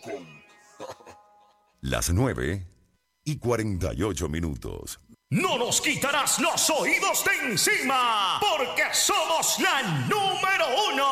Las 9:48. No nos quitarás los oídos de encima, porque somos la número 1.